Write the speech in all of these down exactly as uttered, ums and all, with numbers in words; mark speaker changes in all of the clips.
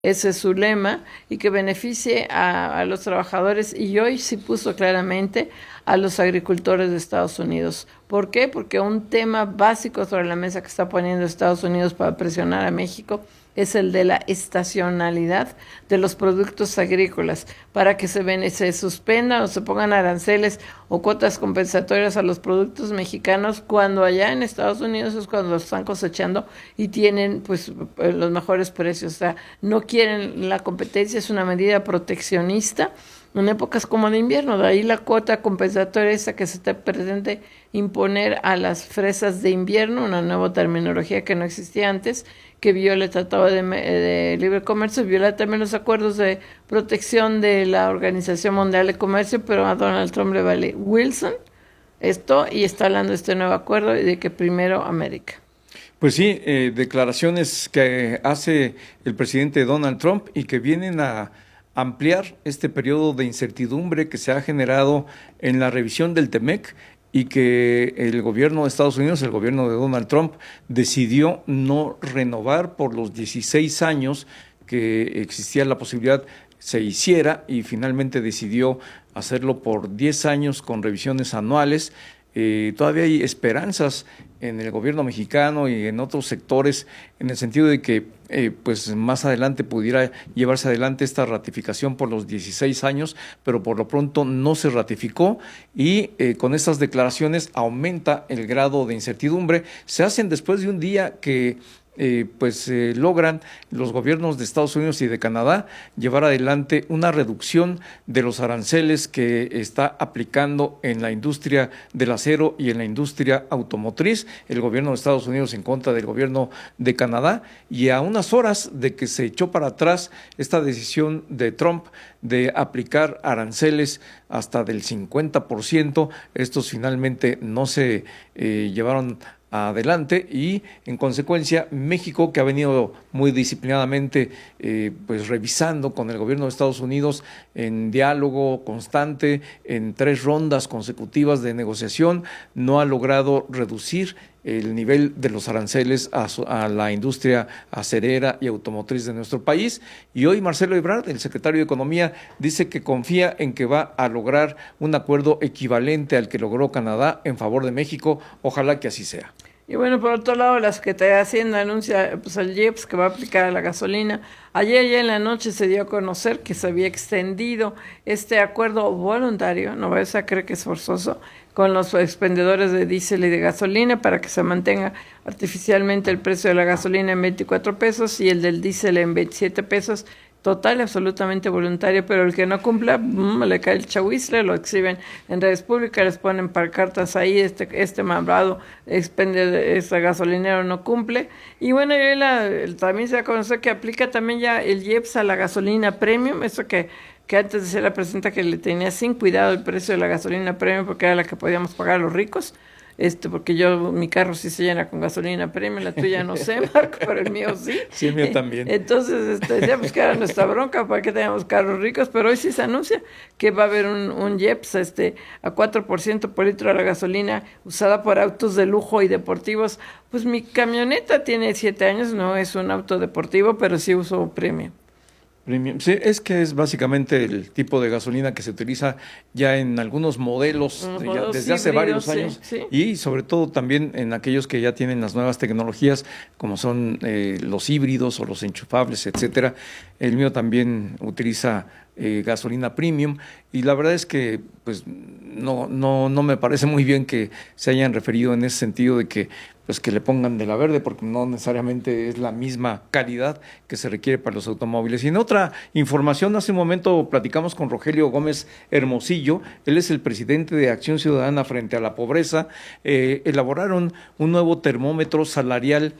Speaker 1: ese es su lema, y que beneficie a, a los trabajadores, y hoy sí puso claramente a los agricultores de Estados Unidos. ¿Por qué? Porque un tema básico sobre la mesa que está poniendo Estados Unidos para presionar a México es el de la estacionalidad de los productos agrícolas, para que se, ven, se suspendan o se pongan aranceles o cuotas compensatorias a los productos mexicanos, cuando allá en Estados Unidos es cuando los están cosechando y tienen pues los mejores precios. O sea, no quieren la competencia, es una medida proteccionista en épocas como de invierno. De ahí la cuota compensatoria esa que se te pretende imponer a las fresas de invierno, una nueva terminología que no existía antes, que viola el Tratado de, de Libre Comercio, viola también los acuerdos de protección de la Organización Mundial de Comercio, pero a Donald Trump le vale Wilson esto y está hablando de este nuevo acuerdo y de que primero América.
Speaker 2: Pues sí, eh, declaraciones que hace el presidente Donald Trump y que vienen a ampliar este periodo de incertidumbre que se ha generado en la revisión del TEMEC, y que el gobierno de Estados Unidos, el gobierno de Donald Trump, decidió no renovar por los dieciséis años que existía la posibilidad se hiciera, y finalmente decidió hacerlo por diez años con revisiones anuales. Eh, todavía hay esperanzas en el gobierno mexicano y en otros sectores en el sentido de que eh, pues más adelante pudiera llevarse adelante esta ratificación por los dieciséis años, pero por lo pronto no se ratificó, y eh, con estas declaraciones aumenta el grado de incertidumbre. Se hacen después de un día que Eh, pues eh, logran los gobiernos de Estados Unidos y de Canadá llevar adelante una reducción de los aranceles que está aplicando en la industria del acero y en la industria automotriz, el gobierno de Estados Unidos en contra del gobierno de Canadá, y a unas horas de que se echó para atrás esta decisión de Trump de aplicar aranceles hasta del cincuenta por ciento, estos finalmente no se eh, llevaron adelante, y en consecuencia México, que ha venido muy disciplinadamente eh, pues revisando con el gobierno de Estados Unidos en diálogo constante, en tres rondas consecutivas de negociación, no ha logrado reducir el nivel de los aranceles a, su, a la industria acerera y automotriz de nuestro país. Y hoy Marcelo Ebrard, el secretario de Economía, dice que confía en que va a lograr un acuerdo equivalente al que logró Canadá en favor de México. Ojalá que así sea.
Speaker 1: Y bueno, por otro lado, la Secretaría de Hacienda anuncia pues el I E P S que va a aplicar a la gasolina. Ayer ya en la noche se dio a conocer que se había extendido este acuerdo voluntario, no vayas a creer que es forzoso, con los expendedores de diésel y de gasolina, para que se mantenga artificialmente el precio de la gasolina en veinticuatro pesos y el del diésel en veintisiete pesos. Total, absolutamente voluntario, pero el que no cumpla, mmm, le cae el chahuizle, lo exhiben en redes públicas, les ponen pancartas ahí, este este malvado expende, este gasolinero no cumple. Y bueno, y la, también se ha conocido que aplica también ya el I E P S a la gasolina premium, eso que, que antes decía la presidenta que le tenía sin cuidado el precio de la gasolina premium porque era la que podíamos pagar a los ricos. Este, porque yo, mi carro sí se llena con gasolina premium, la tuya no sé, Marco, pero el mío sí.
Speaker 2: Sí, el mío también.
Speaker 1: Entonces, este, ya pues que era nuestra bronca para que tengamos carros ricos, pero hoy sí se anuncia que va a haber un, un I E P S este, a cuatro por ciento por litro de la gasolina usada por autos de lujo y deportivos. Pues mi camioneta tiene siete años, no es un auto deportivo, pero sí uso premium.
Speaker 2: Premium. Sí, es que es básicamente el tipo de gasolina que se utiliza ya en algunos modelos
Speaker 1: Uh,
Speaker 2: ya, desde
Speaker 1: híbridos,
Speaker 2: hace varios años,
Speaker 1: sí, sí.
Speaker 2: y sobre todo también en aquellos que ya tienen las nuevas tecnologías como son eh, los híbridos o los enchufables, etcétera. El mío también utiliza eh, gasolina premium, y la verdad es que pues no no no me parece muy bien que se hayan referido en ese sentido de que pues que le pongan de la verde, porque no necesariamente es la misma calidad que se requiere para los automóviles. Y en otra información, hace un momento platicamos con Rogelio Gómez Hermosillo, él es el presidente de Acción Ciudadana frente a la Pobreza. Eh, elaboraron un nuevo termómetro salarial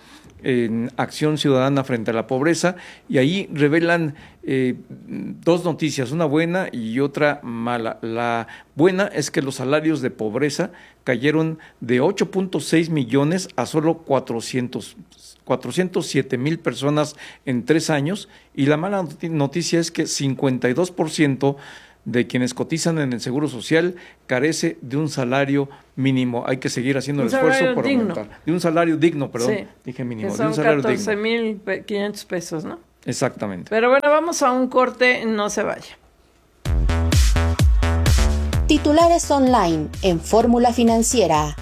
Speaker 2: en Acción Ciudadana frente a la Pobreza, y ahí revelan eh, dos noticias, una buena y otra mala. La buena es que los salarios de pobreza cayeron de ocho punto seis millones a solo cuatrocientos, cuatrocientos siete mil personas en tres años, y la mala noticia es que cincuenta y dos por ciento de quienes cotizan en el Seguro Social carece de un salario mínimo. Hay que seguir haciendo el esfuerzo por
Speaker 1: digno.
Speaker 2: aumentar. De un salario digno, perdón,
Speaker 1: Sí,
Speaker 2: dije mínimo.
Speaker 1: que son
Speaker 2: de un salario
Speaker 1: catorce
Speaker 2: digno.
Speaker 1: mil quinientos pesos, ¿no?
Speaker 2: Exactamente.
Speaker 1: Pero bueno, vamos a un corte, no se vaya.
Speaker 3: Titulares online en Fórmula Financiera.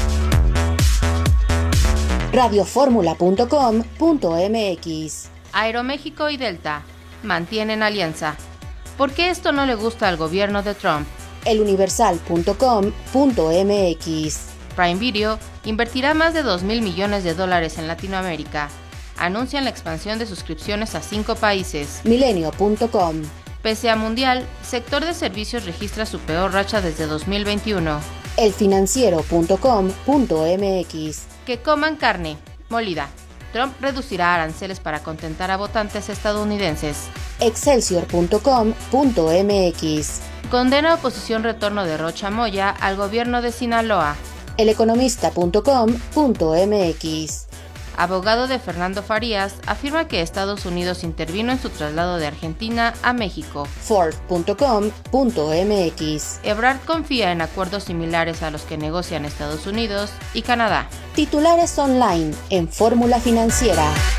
Speaker 3: radioformula punto com punto m x.
Speaker 4: Aeroméxico y Delta mantienen alianza. ¿Por qué esto no le gusta al gobierno de Trump?
Speaker 3: eluniversal punto com punto m x.
Speaker 4: Prime Video invertirá más de dos mil millones de dólares en Latinoamérica. Anuncian la expansión de suscripciones a cinco países.
Speaker 3: milenio punto com.
Speaker 4: Pese a Mundial, sector de servicios registra su peor racha desde dos mil veintiuno.
Speaker 3: elfinanciero punto com punto m x.
Speaker 4: Que coman carne molida. Trump reducirá aranceles para contentar a votantes estadounidenses.
Speaker 3: excelsior punto com punto m x.
Speaker 4: Condena oposición retorno de Rocha Moya al gobierno de Sinaloa.
Speaker 3: eleconomista punto com punto m x.
Speaker 4: Abogado de Fernando Farías afirma que Estados Unidos intervino en su traslado de Argentina a México.
Speaker 3: ford punto com punto m x.
Speaker 4: Ebrard confía en acuerdos similares a los que negocian Estados Unidos y Canadá.
Speaker 3: Titulares online en Fórmula Financiera.